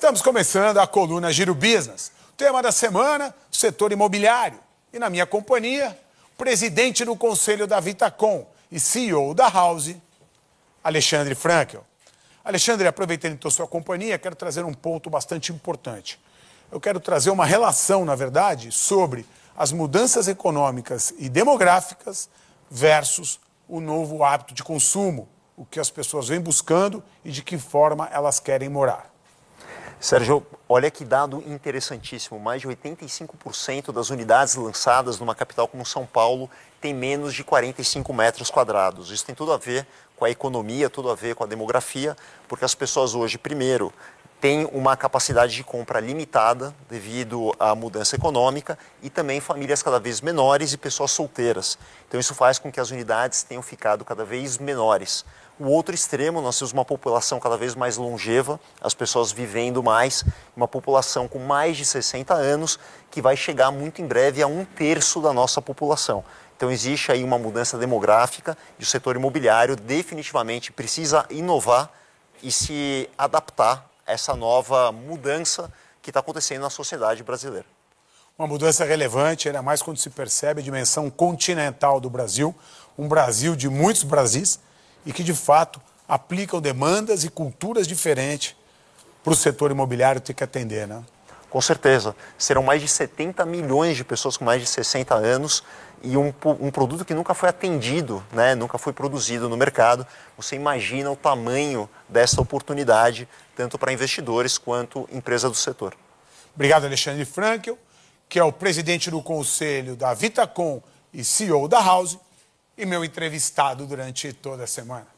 Estamos começando a coluna Giro Business. O tema da semana, o setor imobiliário. E na minha companhia, o presidente do Conselho da Vitacom e CEO da House, Alexandre Frankel. Alexandre, aproveitando então sua companhia, quero trazer um ponto bastante importante. Eu quero trazer uma relação, na verdade, sobre as mudanças econômicas e demográficas versus o novo hábito de consumo, o que as pessoas vêm buscando e de que forma elas querem morar. Sérgio, olha que dado interessantíssimo. Mais de 85% das unidades lançadas numa capital como São Paulo tem menos de 45 metros quadrados. Isso tem tudo a ver com a economia, tudo a ver com a demografia, porque as pessoas hoje, primeiro, têm uma capacidade de compra limitada devido à mudança econômica e também famílias cada vez menores e pessoas solteiras. Então isso faz com que as unidades tenham ficado cada vez menores. O outro extremo, nós temos uma população cada vez mais longeva, as pessoas vivendo mais, uma população com mais de 60 anos, que vai chegar muito em breve a 1/3 da nossa população. Então existe aí uma mudança demográfica e o setor imobiliário definitivamente precisa inovar e se adaptar a essa nova mudança que está acontecendo na sociedade brasileira. Uma mudança relevante, ainda mais quando se percebe a dimensão continental do Brasil, um Brasil de muitos Brasis, e que, de fato, aplicam demandas e culturas diferentes para o setor imobiliário ter que atender, né? Com certeza. Serão mais de 70 milhões de pessoas com mais de 60 anos e um produto que nunca foi atendido, né? Nunca foi produzido no mercado. Você imagina o tamanho dessa oportunidade, tanto para investidores quanto empresas do setor. Obrigado, Alexandre Frankel, que é o presidente do Conselho da Vitacom e CEO da House, e meu entrevistado durante toda a semana.